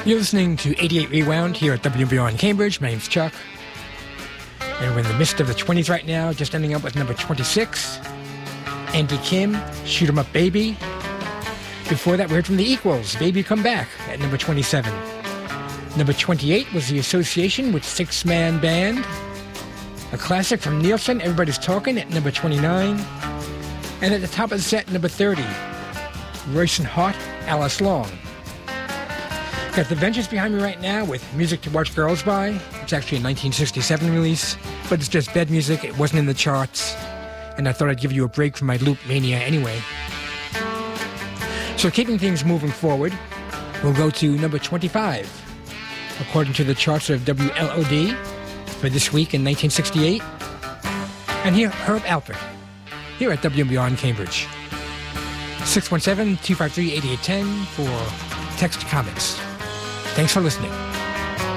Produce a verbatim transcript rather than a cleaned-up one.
You're listening to eighty-eight Rewound here at W B R in Cambridge. My name's Chuck. And we're in the midst of the twenties right now, just ending up with number twenty-six. Andy Kim, Shoot 'em Up Baby. Before that, we heard from the Equals, Baby Come Back, at number twenty-seven. Number twenty-eight was The Association with Six Man Band. A classic from Nielsen, Everybody's Talking, at number twenty-nine. And at the top of the set, number thirty, Royce and Hart, Alice Long. Got the Ventures behind me right now with Music to Watch Girls By. It's actually a nineteen sixty-seven release, but it's just bed music. It wasn't in the charts, and I thought I'd give you a break from my loop mania anyway. So keeping things moving forward, we'll go to number twenty-five, according to the charts of W L O D for this week in nineteen sixty-eight. And here, Herb Alpert, here at W B R in Cambridge. six one seven, two five three, eight eight one zero for text comments. Thanks for listening.